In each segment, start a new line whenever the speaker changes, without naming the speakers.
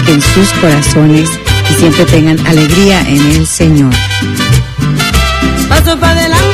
en sus corazones y siempre tengan alegría en el Señor.
Paso para adelante.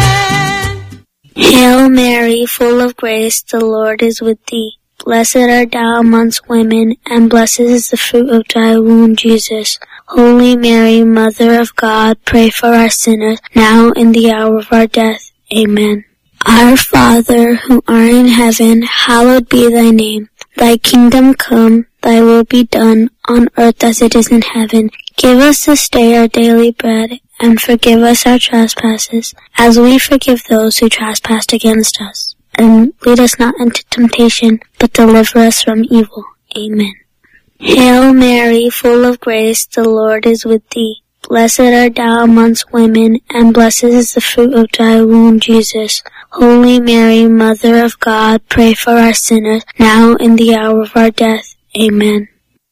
Hail Mary, full of grace, the Lord is with thee. Blessed art thou amongst women, and blessed is the fruit of thy womb, Jesus. Holy Mary, Mother of God, pray for us sinners, now and the hour of our death. Amen. Our Father, who art in heaven, hallowed be thy name. Thy kingdom come, thy will be done, on earth as it is in heaven. Give us this day our daily bread, and forgive us our trespasses, as we forgive those who trespass against us. And lead us not into temptation, but deliver us from evil. Amen. Hail Mary, full of grace, the Lord is with thee. Blessed art thou amongst women, and blessed is the fruit of thy womb, Jesus. Holy Mary, Mother of God, pray for us sinners, now and the hour of our death. Amen.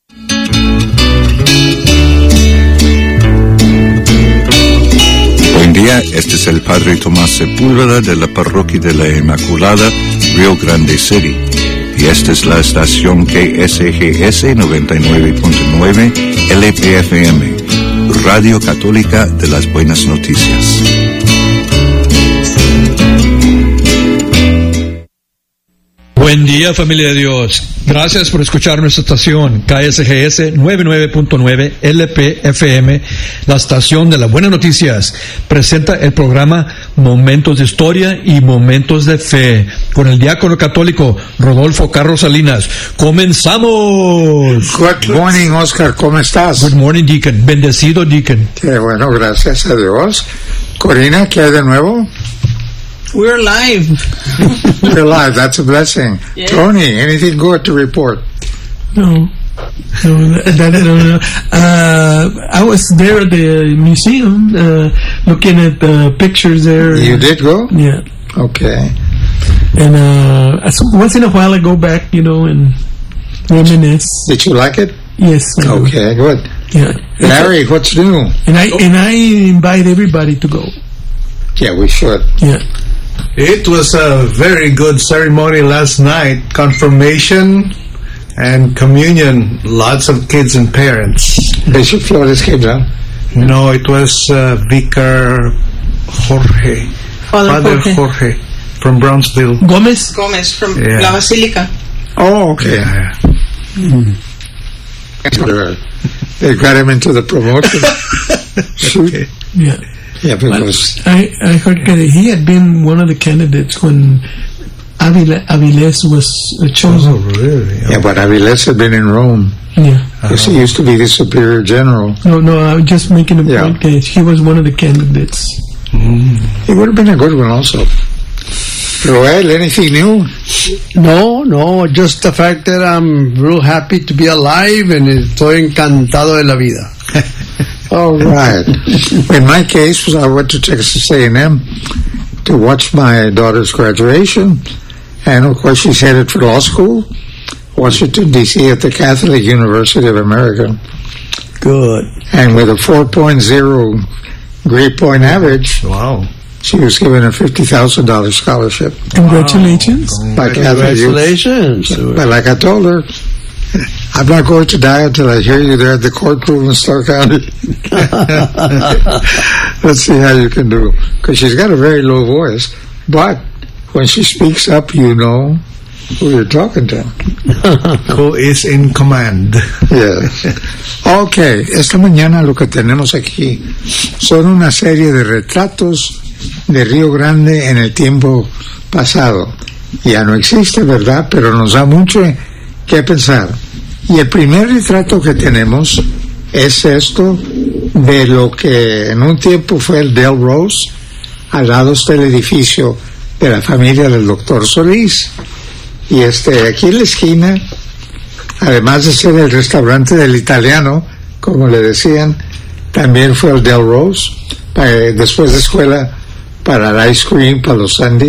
Buen día, este es el Padre Tomás Sepúlveda de la Parroquia de la Inmaculada, Rio Grande City. Y esta es la estación KSGS 99.9 LPFM, Radio Católica de las Buenas Noticias.
Buen día, familia de Dios. Gracias por escuchar nuestra estación KSGS 99.9 LPFM, la estación de las buenas noticias. Presenta el programa Momentos de Historia y Momentos de Fe con el diácono católico Rodolfo Carlos Salinas. ¡Comenzamos!
Good morning, Oscar. ¿Cómo estás?
Good morning, Deacon. Bendecido, Deacon.
Qué bueno, gracias a Dios. Corina, ¿qué hay de nuevo?
We're live.
We're live. That's a blessing.
Yeah.
Tony, anything good to report?
No. I was there at the museum looking at the pictures there.
You did go?
Yeah.
Okay.
And once in a while I go back, and reminisce.
Did you like it?
Yes.
Okay, good.
Yeah.
Larry, what's new?
And I invite everybody to go.
Yeah, we should.
Yeah.
It was a very good ceremony last night, confirmation and communion, lots of kids and parents.
Bishop Flores came down?
No, it was Vicar Jorge, Father Jorge from Brownsville.
Gomez
from La Basilica.
Oh, okay.
Yeah.
They got him into the promotion. Shoot.
Okay.
Yeah.
Yeah, because
I heard that he had been one of the candidates when Avilés was chosen.
Oh, really?
yeah, but Avilés had been in Rome.
Yeah.
Because he used to be the superior general.
No, I was just making a point that he was one of the candidates.
He would have been a good one also. Joel, anything new?
No, just the fact that I'm real happy to be alive and estoy encantado de la vida.
All right. In my case, I went to Texas A&M to watch my daughter's graduation, and of course she's headed for law school, Washington, D.C. at the Catholic University of America.
Good.
And with a 4.0 grade point average,
Wow.
she was given a $50,000 scholarship.
Congratulations.
By Catholic Youth.
Congratulations.
But like I told her, I'm not going to die until I hear you there at the courtroom in Stark County. Let's see how you can do. Because she's got a very low voice. But when she speaks up, you know who you're talking to.
Who is in command?
Yes. Okay, esta mañana lo que tenemos aquí son una serie de retratos de Río Grande en el tiempo pasado. Ya no existe, ¿verdad? Pero nos da mucho que pensar. Y el primer retrato que tenemos es esto de lo que en un tiempo fue el Del Rose. Al lado está el edificio de la familia del doctor Solís. Y aquí en la esquina, además de ser el restaurante del italiano, como le decían, también fue el Del Rose, después de escuela para el ice cream, para los sundaes.